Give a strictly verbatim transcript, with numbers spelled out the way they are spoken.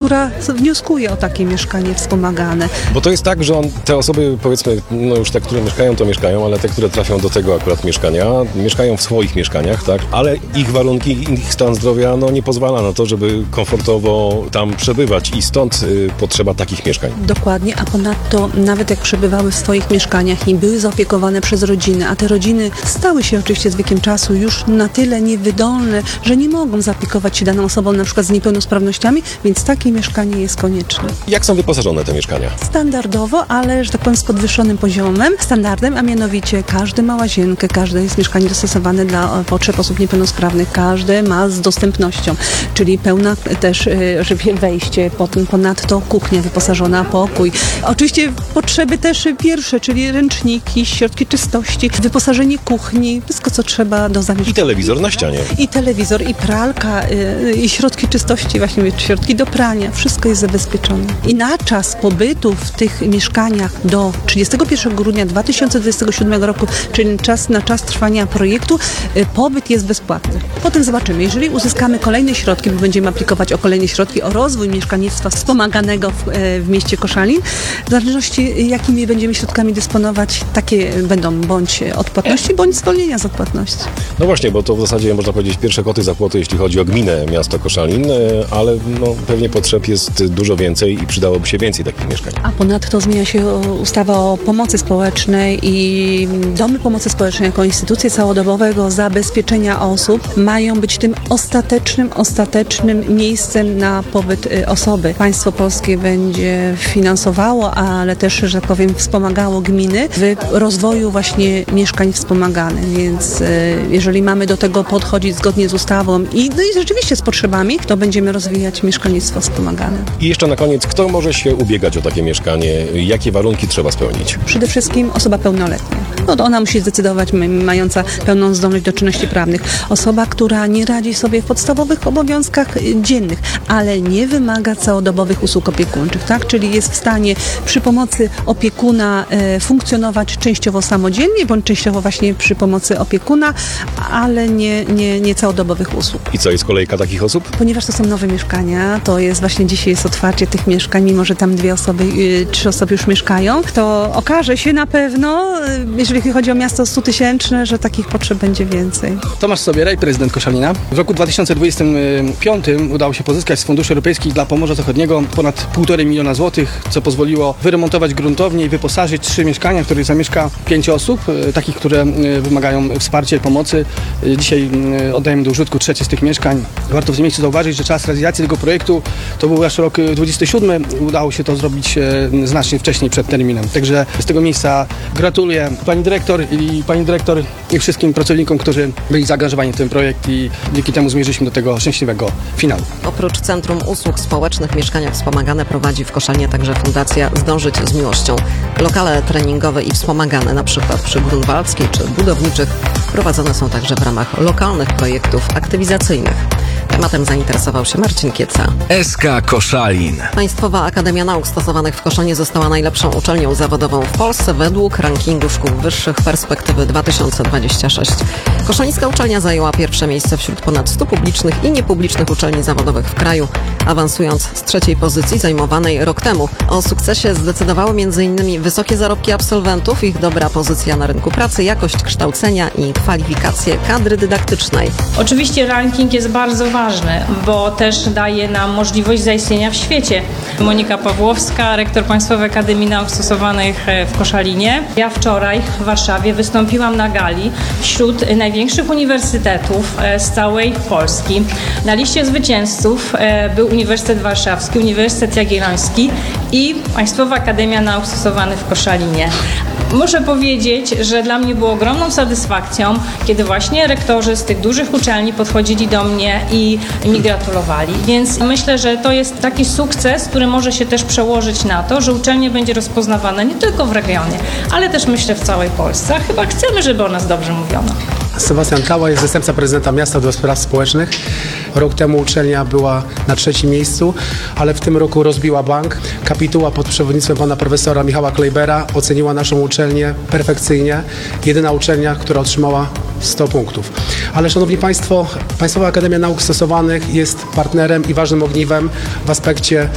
która wnioskuje o takie mieszkanie wspomagane. Bo to jest tak, że on, te osoby, powiedzmy, no już te, które mieszkają, to mieszkają, ale te, które trafią do tego akurat mieszkania, mieszkają w swoich mieszkaniach, tak? Ale ich warunki, ich stan zdrowia, no nie pozwala na to, żeby komfortowo tam przebywać i stąd y, potrzeba takich mieszkań. Dokładnie, a ponadto nawet jak przebywały w swoich mieszkaniach i były zaopiekowane przez rodziny, a te rodziny stały się oczywiście z wiekiem czasu już na tyle niewydolne, że nie mogą zaopiekować się daną osobą na przykład z niepełnosprawnościami, więc takie mieszkanie jest konieczne. Jak są wyposażone te mieszkania? Standardowo, ale że tak powiem z podwyższonym poziomem, standardem, a mianowicie każdy ma łazienkę, każde jest mieszkanie dostosowane dla potrzeb osób niepełnosprawnych, każde ma z dostępnością, czyli pełna też żeby wejście, potem ponadto kuchnia wyposażona, pokój. Oczywiście potrzeby też pierwsze, czyli ręczniki, środki czystości, wyposażenie kuchni, wszystko co trzeba do zamieszkania. I telewizor na ścianie. I telewizor, i pralka, y, i środki czystości, właśnie środki do prania, wszystko jest zabezpieczone. I na czas pobytu w tych mieszkaniach do trzydziestego pierwszego grudnia dwa tysiące dwudziestego siódmego roku, czyli czas, na czas trwania projektu, y, pobyt jest bezpłatny. Potem zobaczymy, jeżeli uzyskamy kolejne środki, bo będziemy aplikować o kolejne środki, o rozwój mieszkalnictwa wspomaganego w, y, w mieście Koszalin, w zależności jakimi będziemy środkami dysponować, takie będą bądź odpłatności, bądź zwolnienia z odpłatności. No właśnie, bo to w zasadzie można powiedzieć pierwsze koty za płoty, jeśli chodzi o gminę miasto Koszalin, ale no, pewnie potrzeb jest dużo więcej i przydałoby się więcej takich mieszkań. A ponadto zmienia się ustawa o pomocy społecznej i domy pomocy społecznej jako instytucje całodobowego zabezpieczenia osób mają być tym ostatecznym, ostatecznym miejscem na pobyt osoby. Państwo polskie będzie finansowało, ale też, że tak powiem, wspomagało gminy w rozwoju właśnie mieszkań wspomaganych, więc jeżeli mamy do tego podchodzić zgodnie z ustawą i, no i rzeczywiście z potrzebami, to będziemy rozwijać mieszkalnictwo wspomagane. I jeszcze na koniec, kto może się ubiegać o takie mieszkanie? Jakie warunki trzeba spełnić? Przede wszystkim osoba pełnoletnia. No to ona musi zdecydować, mająca pełną zdolność do czynności prawnych. Osoba, która nie radzi sobie w podstawowych obowiązkach dziennych, ale nie wymaga całodobowych usług opiekuńczych, tak? Czyli jest w stanie przy pomocy opiekuna e, funkcjonować częściowo samodzielnie, bądź częściowo właśnie przy pomocy opiekuna, ale nie, nie, nie całodobowych usług. I co, jest kolejka takich osób? Ponieważ to są nowe mieszkania, to jest właśnie dzisiaj jest otwarcie tych mieszkań, mimo że tam dwie osoby, yy, trzy osoby już mieszkają, to okaże się na pewno, yy, jeżeli chodzi o miasto stutysięczne, że takich potrzeb będzie więcej. Tomasz Sobieraj, prezydent Koszalina. W roku dwa tysiące dwudziestym piątym udało się pozyskać z funduszy europejskich dla Pomorza Zachodniego ponad półtorej miliona złotych, co pozwoliło wyremontować gruntownię i wyposażyć trzy mieszkania, w których zamieszka pięć osób, yy, takich, które yy, wymagają wsparcia i pomocy. Yy, dzisiaj yy, oddajemy do użytku trzecie z tych mieszkań. Warto w tym miejscu zauważyć, że czas realizacji tego projektu to był aż rok dwudziesty siódmy. Udało się to zrobić e, znacznie wcześniej, przed terminem. Także z tego miejsca gratuluję pani dyrektor i pani dyrektor i wszystkim pracownikom, którzy byli zaangażowani w ten projekt i dzięki temu zmierzyliśmy do tego szczęśliwego finału. Oprócz Centrum Usług Społecznych Mieszkania Wspomagane prowadzi w Koszalinie także Fundacja Zdążyć z Miłością. Lokale treningowe i wspomagane, na przykład przy Grunwaldzkiej czy budowniczych, prowadzone są także w ramach lokalnych projektów aktywizacyjnych. Tematem zainteresował się Marcin Kieca. S K Koszalin. Państwowa Akademia Nauk Stosowanych w Koszalinie została najlepszą uczelnią zawodową w Polsce według rankingu szkół wyższych Perspektywy dwa tysiące dwadzieścia sześć. Koszalińska uczelnia zajęła pierwsze miejsce wśród ponad stu publicznych i niepublicznych uczelni zawodowych w kraju, awansując z trzeciej pozycji zajmowanej rok temu. O sukcesie zdecydowały między innymi wysokie zarobki absolwentów, ich dobra pozycja na rynku pracy, jakość kształcenia i kwalifikacje kadry dydaktycznej. Oczywiście ranking jest bardzo ważny. ważny, bo też daje nam możliwość zaistnienia w świecie. Monika Pawłowska, rektor Państwowej Akademii Nauk Stosowanych w Koszalinie. Ja wczoraj w Warszawie wystąpiłam na gali wśród największych uniwersytetów z całej Polski. Na liście zwycięzców był Uniwersytet Warszawski, Uniwersytet Jagielloński i Państwowa Akademia Nauk Stosowanych w Koszalinie. Muszę powiedzieć, że dla mnie było ogromną satysfakcją, kiedy właśnie rektorzy z tych dużych uczelni podchodzili do mnie i mi gratulowali. Więc myślę, że to jest taki sukces, który może się też przełożyć na to, że uczelnia będzie rozpoznawana nie tylko w regionie, ale też myślę w całej Polsce. A chyba chcemy, żeby o nas dobrze mówiono. Sebastian Kała jest zastępca prezydenta miasta do spraw społecznych. Rok temu uczelnia była na trzecim miejscu, ale w tym roku rozbiła bank. Kapituła pod przewodnictwem pana profesora Michała Klejbera oceniła naszą uczelnię perfekcyjnie. Jedyna uczelnia, która otrzymała sto punktów. Ale szanowni państwo, Państwowa Akademia Nauk Stosowanych jest partnerem i ważnym ogniwem w aspekcie